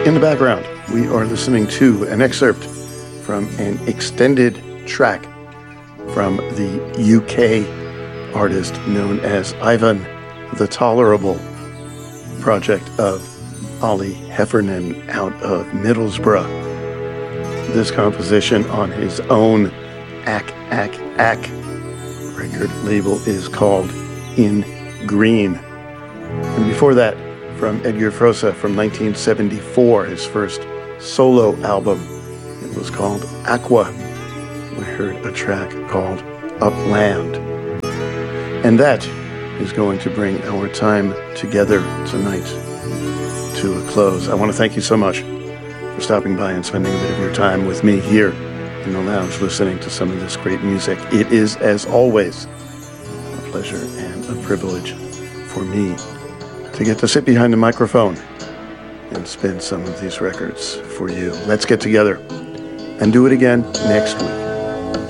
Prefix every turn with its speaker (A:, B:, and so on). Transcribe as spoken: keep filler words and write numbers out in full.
A: In the background, we are listening to an excerpt from an extended track from the U K artist known as Ivan the Tolerable, project of Ollie Heffernan out of Middlesbrough. This composition on his own Ack Ack Ack record label is called In Green. And before that, from Edgar Froese from nineteen seventy-four, his first solo album, it was called Aqua. We heard a track called Upland. And that is going to bring our time together tonight to a close. I want to thank you so much for stopping by and spending a bit of your time with me here in the lounge listening to some of this great music. It is, as always, a pleasure and a privilege for me to get to sit behind the microphone and spin some of these records for you. Let's get together and do it again next week.